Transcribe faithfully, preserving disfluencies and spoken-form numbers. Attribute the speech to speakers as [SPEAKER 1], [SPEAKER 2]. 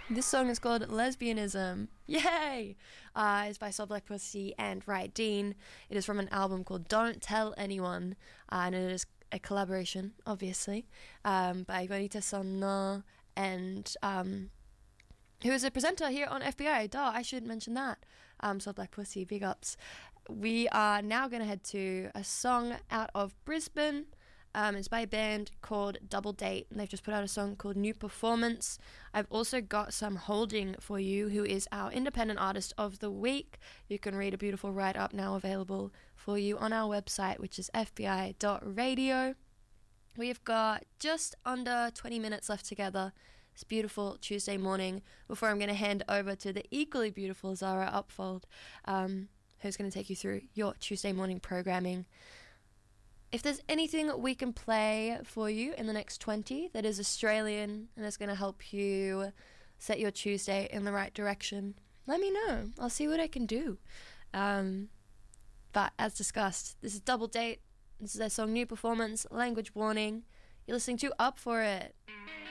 [SPEAKER 1] This song is called Lesbianism. Yay! Uh, it's by Soul Black Pussy and Riot Dean. It is from an album called Don't Tell Anyone, uh, and it is a collaboration, obviously, um, by Bonita Sanna and um, who is a presenter here on F B I. Duh, I should mention that. Um, Soul Black Pussy, big ups. We are now going to head to a song out of Brisbane. Um, it's by a band called Double Date, and they've just put out a song called New Performance. I've also got Sam Holding for you, who is our Independent Artist of the Week. You can read a beautiful write-up now available for you on our website, which is f b i dot radio. We've got just under twenty minutes left together. It's beautiful Tuesday morning before I'm going to hand over to the equally beautiful Zara Upfold, um, who's going to take you through your Tuesday morning programming. If there's anything we can play for you in the next twenty that is Australian and is going to help you set your Tuesday in the right direction, let me know. I'll see what I can do. Um, but as discussed, this is Double Date. This is their song New Performance, Language Warning. You're listening to Up For It.